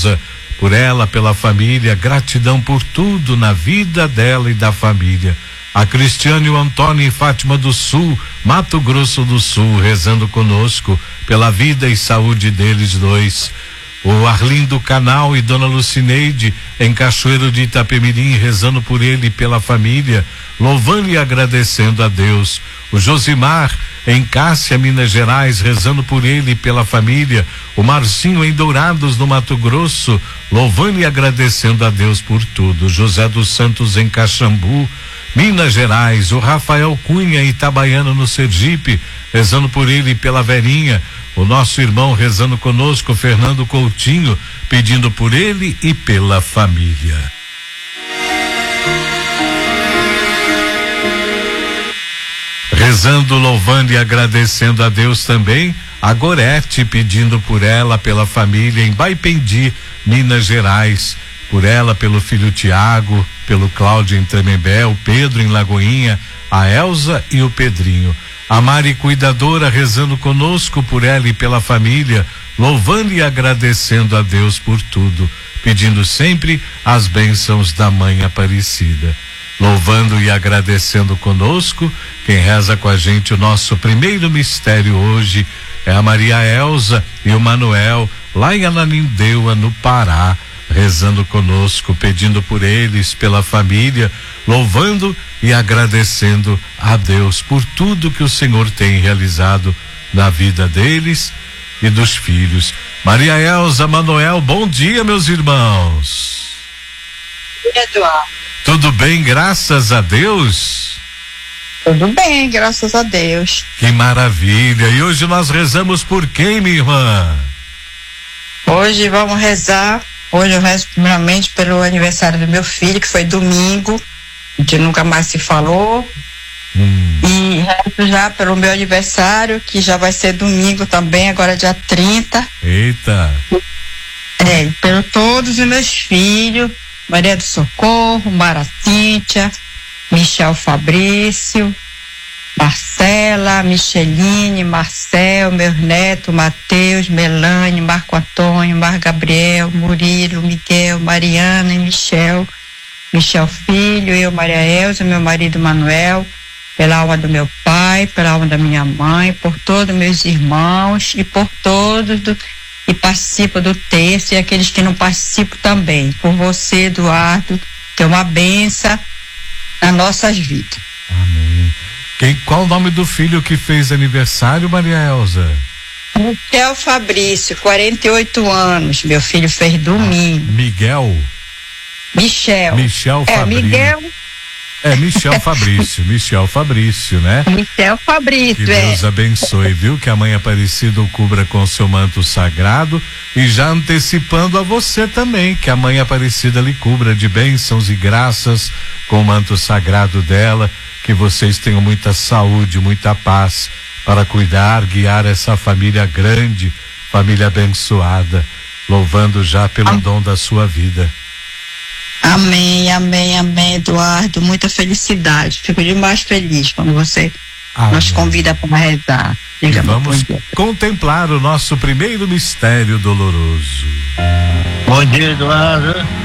por ela, pela família, gratidão por tudo na vida dela e da família. A Cristiane, o Antônio e Fátima do Sul, Mato Grosso do Sul, rezando conosco pela vida e saúde deles dois. O Arlindo Canal e Dona Lucineide, em Cachoeiro de Itapemirim, rezando por ele e pela família, louvando e agradecendo a Deus. O Josimar, em Cássia, Minas Gerais, rezando por ele e pela família. O Marcinho, em Dourados, no Mato Grosso, louvando e agradecendo a Deus por tudo. José dos Santos, em Caxambu, Minas Gerais. O Rafael Cunha, em Itabaiana, no Sergipe, rezando por ele e pela Verinha. O nosso irmão rezando conosco, Fernando Coutinho, pedindo por ele e pela família. Rezando, louvando e agradecendo a Deus também, a Gorete, pedindo por ela, pela família em Baipendi, Minas Gerais, por ela, pelo filho Tiago, pelo Cláudio em Tremembé, o Pedro em Lagoinha, a Elza e o Pedrinho. A Mari Cuidadora rezando conosco por ela e pela família, louvando e agradecendo a Deus por tudo, pedindo sempre as bênçãos da Mãe Aparecida. Louvando e agradecendo conosco, quem reza com a gente o nosso primeiro mistério hoje é a Maria Elza e o Manuel, lá em Ananindeua, no Pará, rezando conosco, pedindo por eles, pela família, louvando e agradecendo a Deus por tudo que o Senhor tem realizado na vida deles e dos filhos. Maria Elza, Manuel, bom dia, meus irmãos. Eduardo. Tudo bem, graças a Deus? Tudo bem, graças a Deus. Que maravilha. E hoje nós rezamos por quem, minha irmã? Hoje vamos rezar. Hoje eu rezo primeiramente pelo aniversário do meu filho, que foi domingo, que nunca mais se falou. E rezo já pelo meu aniversário, que já vai ser domingo também, agora dia 30. Eita! Pelo todos os meus filhos, Maria do Socorro, Mara Cíntia, Michel Fabrício, Marcela, Micheline, Marcel, meus netos, Mateus, Melane, Marco Antônio, Mar Gabriel, Murilo, Miguel, Mariana e Michel Filho, eu, Maria Elza, meu marido Manuel, pela alma do meu pai, pela alma da minha mãe, por todos meus irmãos e por todos que participam do texto e aqueles que não participam também. Por você, Eduardo, que é uma bênção nas nossas vidas. Amém. Qual o nome do filho que fez aniversário, Maria Elza? Michel Fabrício, 48 anos. Meu filho fez domingo. Michel Fabrício. Miguel. Michel Fabrício. Michel Fabrício, né? Michel Fabrício, que Deus abençoe, viu? Que a Mãe Aparecida o cubra com seu manto sagrado e já antecipando a você também, que a Mãe Aparecida lhe cubra de bênçãos e graças com o manto sagrado dela, que vocês tenham muita saúde, muita paz para cuidar, guiar essa família grande, família abençoada, louvando já pelo dom da sua vida. Amém, amém, amém, Eduardo, muita felicidade, fico demais feliz quando você nos convida para rezar. E vamos contemplar o nosso primeiro mistério doloroso. Bom dia, Eduardo.